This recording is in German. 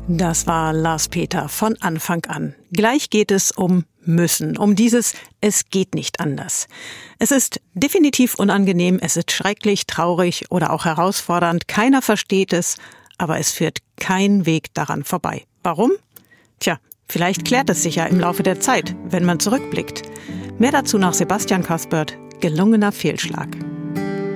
Das war Lars Peter von Anfang an. Gleich geht es um müssen, um dieses Es geht nicht anders. Es ist definitiv unangenehm, es ist schrecklich, traurig oder auch herausfordernd. Keiner versteht es, aber es führt kein Weg daran vorbei. Warum? Tja, vielleicht klärt es sich ja im Laufe der Zeit, wenn man zurückblickt. Mehr dazu nach Sebastian Kaspert, Gelungener Fehlschlag.